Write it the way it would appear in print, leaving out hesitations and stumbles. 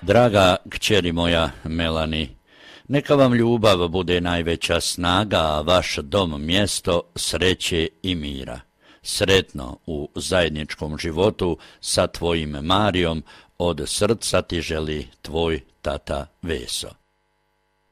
Draga kćeri moja Melani, neka vam ljubav bude najveća snaga, a vaš dom mjesto sreće i mira. Sretno u zajedničkom životu sa tvojim Marijom, od srca ti želi tvoj tata Veso.